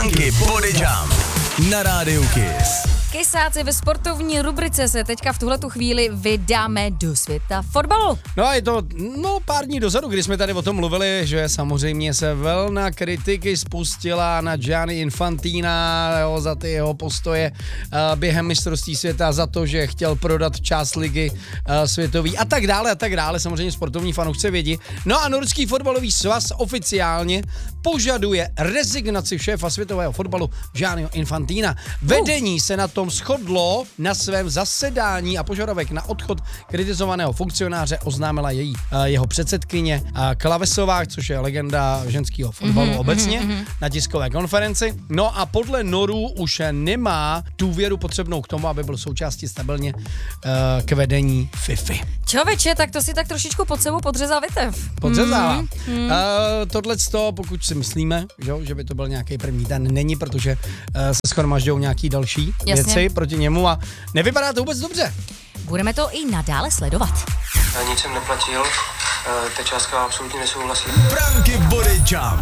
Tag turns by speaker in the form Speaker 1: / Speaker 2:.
Speaker 1: Franky Body Jump na Rádiu Kiss.
Speaker 2: Kysáci ve sportovní rubrice se teďka v tuhletu chvíli vydáme do světa fotbalu.
Speaker 3: No a je to pár dní dozadu, kdy jsme tady o tom mluvili, že samozřejmě se vlna kritiky spustila na Gianni Infantina za ty jeho postoje během mistrovství světa, za to, že chtěl prodat část ligy světový a tak dále, samozřejmě sportovní fanoušci vědí. No a norský fotbalový svaz oficiálně požaduje rezignaci šéfa světového fotbalu Gianniho Infantina. Vedení se na tom shodlo na svém zasedání a požadavek na odchod kritizovaného funkcionáře oznámila jeho předsedkyně Klavesová, což je legenda ženského fotbalu obecně, na tiskové konferenci. No a podle Norů už nemá důvěru potřebnou k tomu, aby byl součástí stabilně k vedení FIFA.
Speaker 2: Čověče, tak to si tak trošičku pod sebou podřezal větev.
Speaker 3: Podřezává. Tohleto, pokud si myslíme, že by to byl nějaký první, ten není, protože se shromažďují nějaký další věci proti němu a nevypadá to vůbec dobře.
Speaker 2: Budeme to i nadále sledovat.
Speaker 4: Nic jsem neplatil, ta částka absolutně nesouhlasí.
Speaker 1: Franky Body Jump.